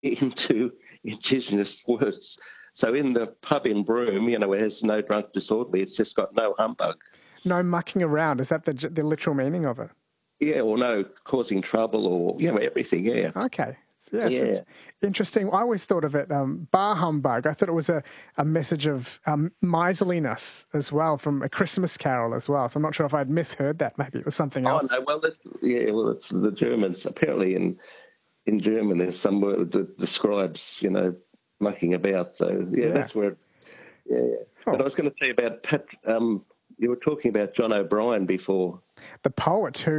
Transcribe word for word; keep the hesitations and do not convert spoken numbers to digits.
into Indigenous words. So in the pub in Broome, you know, it has no drunk disorderly. It's just got no humbug. No mucking around. Is that the the literal meaning of it? Yeah, or no causing trouble, or you know, everything. Yeah. Okay. Yeah, it's Yeah. interesting. I always thought of it, um, bar humbug. I thought it was a, a message of um, miserliness as well from A Christmas Carol as well. So I'm not sure if I'd misheard that. Maybe it was something Oh else. no, well, it's, yeah, well, it's the Germans. Apparently, in in German, there's some word that describes, you know, mucking about. So yeah, Yeah. that's where. Yeah, yeah. Oh. But I was going to say about Pat. Um, you were talking about John O'Brien before. The poet who